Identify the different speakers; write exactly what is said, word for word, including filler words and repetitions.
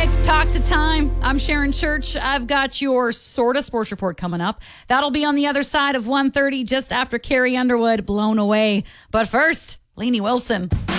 Speaker 1: It's Talk to Time. I'm Sharon Church. I've got your sort of sports report coming up. That'll be on the other side of one thirty, just after Carrie Underwood, Blown Away. But first, Lainey Wilson.